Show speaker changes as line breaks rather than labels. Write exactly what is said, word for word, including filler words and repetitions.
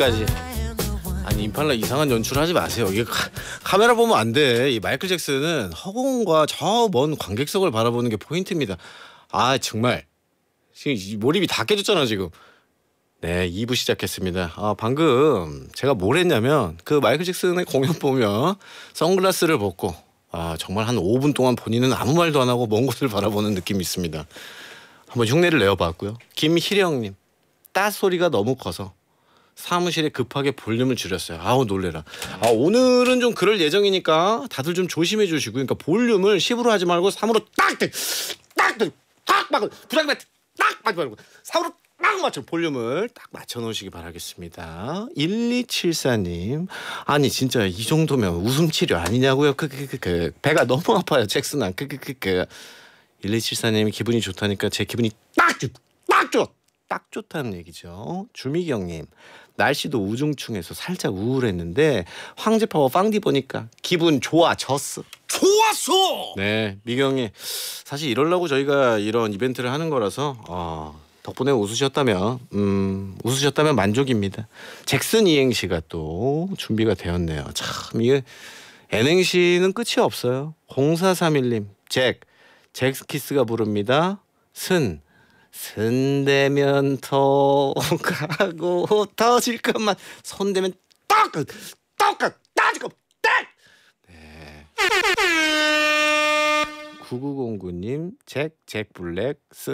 까지. 아니 임팔라 이상한 연출하지 마세요. 이게 카, 카메라 보면 안 돼. 이 마이클 잭슨은 허공과 저 먼 관객석을 바라보는 게 포인트입니다. 아 정말 지금 몰입이 다 깨졌잖아 지금. 네, 이 부 시작했습니다. 아, 방금 제가 뭘 했냐면 그 마이클 잭슨의 공연 보면 선글라스를 벗고 아, 정말 한 오 분 동안 본인은 아무 말도 안 하고 먼 곳을 바라보는 느낌이 있습니다. 한번 흉내를 내어봤고요. 김희령님, 따 소리가 너무 커서 사무실에 급하게 볼륨을 줄였어요. 아우 놀래라. 아, 오늘은 좀 그럴 예정이니까 다들 좀 조심해 주시고, 그러니까 볼륨을 십으로 하지 말고 삼으로 딱, 딱, 딱, 막 부장님 딱 말고 삼으로 딱 맞춰 볼륨을 딱 맞춰 놓으시기 바라겠습니다. 일이칠사님, 아니 진짜 이 정도면 웃음 치료 아니냐고요? 그그그 그, 배가 너무 아파요 잭슨아. 그그그 그, 일이칠사님이 기분이 좋다니까 제 기분이 딱 좋, 딱 좋, 딱 좋다는 얘기죠. 주미경님, 날씨도 우중충해서 살짝 우울했는데 황제파워 빵디 보니까 기분 좋아졌어.
좋았어.
네, 미경이 사실 이러려고 저희가 이런 이벤트를 하는 거라서 어, 덕분에 웃으셨다면 음, 웃으셨다면 만족입니다. 잭슨 이행시가 또 준비가 되었네요. 참 이게 N행시는 끝이 없어요. 공사삼일님, 잭 잭스키스가 부릅니다. 쓴 쓴대면 더 가고 터질 것만 손대면 떡 떡 따질 것 딱. 네. 구구공구님, 잭 잭 블랙 쓴